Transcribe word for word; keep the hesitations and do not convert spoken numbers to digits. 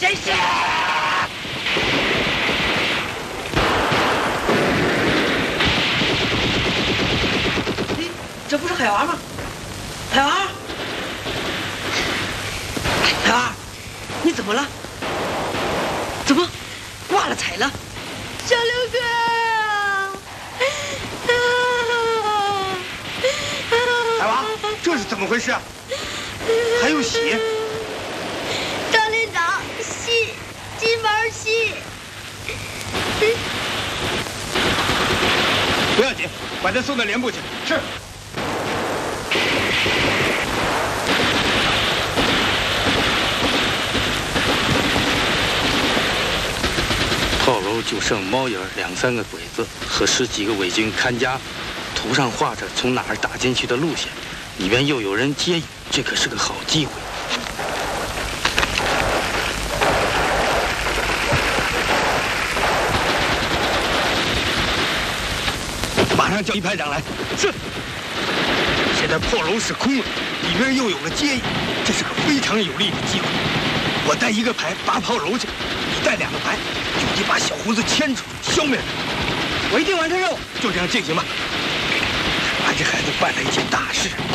谁是？你这不是海娃吗？海娃，海娃，你怎么了？怎么挂了彩了？ 小刘哥啊！ 海娃，这是怎么回事啊？还有血！ 张连长，吸，金毛吸。 不要紧，把他送到连部去。是。 炮楼就剩猫眼两三个鬼子和十几个伪军看家，图上画着从哪儿打进去的路线，里边又有人接应，这可是个好机会。马上叫一排长来。是。现在炮楼是空了，里边又有个接应，这是个非常有利的机会。我带一个排拔炮楼去，你带两个排，就地把小胡子牵出，消灭他。我一定完成任务。就这样进行吧。俺这孩子办了一件大事。